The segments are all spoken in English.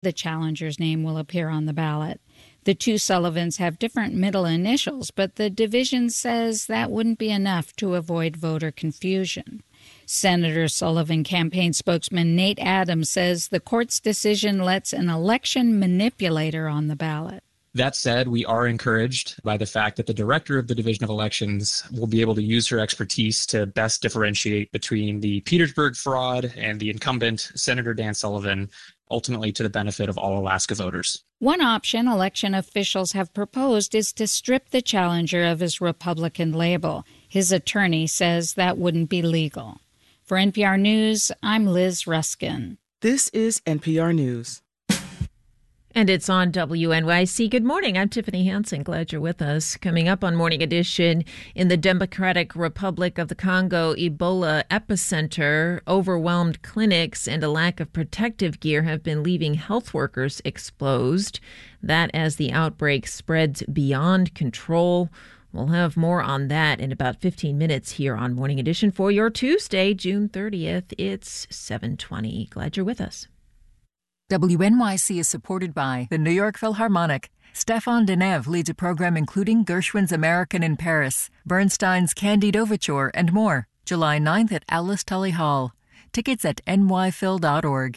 the challenger's name will appear on the ballot. The two Sullivans have different middle initials, but the division says that wouldn't be enough to avoid voter confusion. Senator Sullivan campaign spokesman Nate Adams says the court's decision lets an election manipulator on the ballot. That said, we are encouraged by the fact that the director of the Division of Elections will be able to use her expertise to best differentiate between the Petersburg fraud and the incumbent, Senator Dan Sullivan, ultimately to the benefit of all Alaska voters. One option election officials have proposed is to strip the challenger of his Republican label. His attorney says that wouldn't be legal. For NPR News, I'm Liz Ruskin. This is NPR News. And it's on WNYC. Good morning. I'm Tiffany Hansen. Glad you're with us. Coming up on Morning Edition, in the Democratic Republic of the Congo Ebola epicenter, overwhelmed clinics and a lack of protective gear have been leaving health workers exposed. That as the outbreak spreads beyond control. We'll have more on that in about 15 minutes here on Morning Edition for your Tuesday, June 30th. It's 7:20. Glad you're with us. WNYC is supported by the New York Philharmonic. Stéphane Deneuve leads a program including Gershwin's American in Paris, Bernstein's Candide Overture, and more. July 9th at Alice Tully Hall. Tickets at nyphil.org.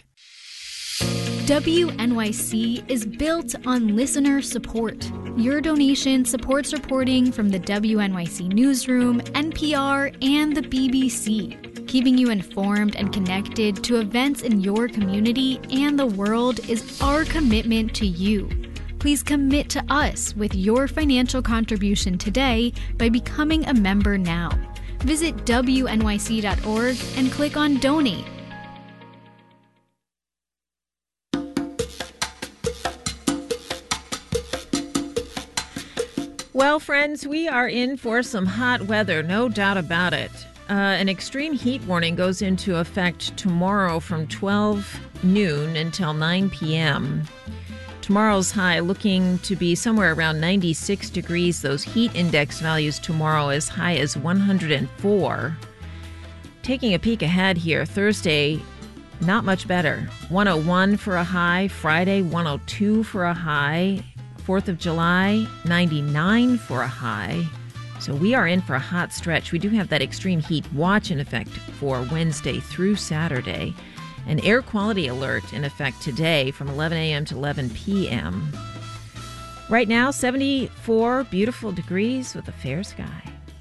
WNYC is built on listener support. Your donation supports reporting from the WNYC Newsroom, NPR, and the BBC, keeping you informed and connected to events in your community and the world is our commitment to you. Please commit to us with your financial contribution today by becoming a member now. Visit WNYC.org and click on Donate. Well, friends, we are in for some hot weather, no doubt about it. An extreme heat warning goes into effect tomorrow from 12 noon until 9 p.m. Tomorrow's high looking to be somewhere around 96 degrees. Those heat index values tomorrow as high as 104. Taking a peek ahead here, Thursday, not much better. 101 for a high, Friday 102 for a high, 4th of July 99 for a high. So we are in for a hot stretch. We do have that extreme heat watch in effect for Wednesday through Saturday. An air quality alert in effect today from 11 a.m. to 11 p.m. Right now, 74 beautiful degrees with a fair sky.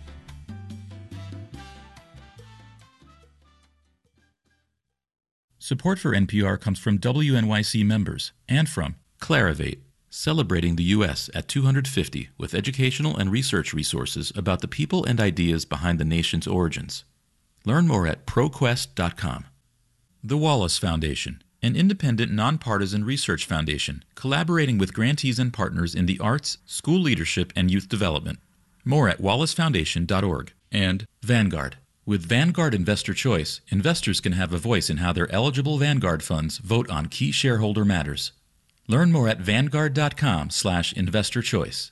Support for NPR comes from WNYC members and from Clarivate, celebrating the U.S. at 250 with educational and research resources about the people and ideas behind the nation's origins. Learn more at ProQuest.com. The Wallace Foundation, an independent, nonpartisan research foundation collaborating with grantees and partners in the arts, school leadership, and youth development. More at wallacefoundation.org. And Vanguard. With Vanguard Investor Choice, investors can have a voice in how their eligible Vanguard funds vote on key shareholder matters. Learn more at Vanguard.com/investorchoice.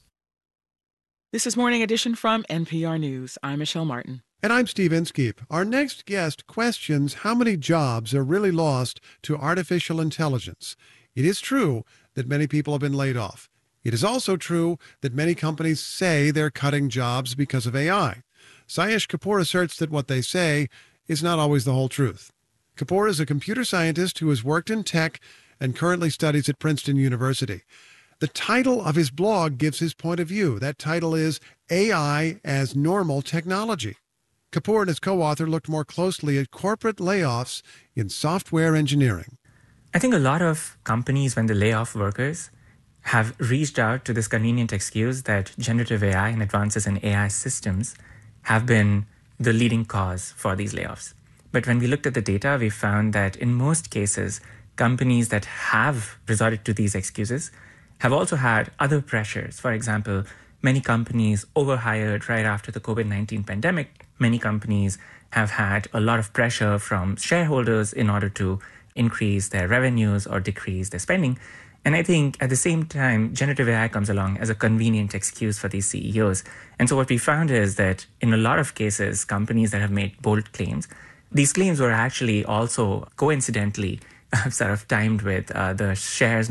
This is Morning Edition from NPR News. I'm Michelle Martin. And I'm Steve Inskeep. Our next guest questions how many jobs are really lost to artificial intelligence. It is true that many people have been laid off. It is also true that many companies say they're cutting jobs because of AI. Sayesh Kapoor asserts that what they say is not always the whole truth. Kapoor is a computer scientist who has worked in tech and currently studies at Princeton University. The title of his blog gives his point of view. That title is AI as Normal Technology. Kapoor and his co-author looked more closely at corporate layoffs in software engineering. I think a lot of companies, when they lay off workers, have reached out to this convenient excuse that generative AI and advances in AI systems have been the leading cause for these layoffs. But when we looked at the data, we found that in most cases, companies that have resorted to these excuses have also had other pressures. For example, many companies overhired right after the COVID-19 pandemic. Many companies have had a lot of pressure from shareholders in order to increase their revenues or decrease their spending. And I think at the same time, generative AI comes along as a convenient excuse for these CEOs. And so what we found is that in a lot of cases, companies that have made bold claims, these claims were actually also coincidentally sort of timed with the shares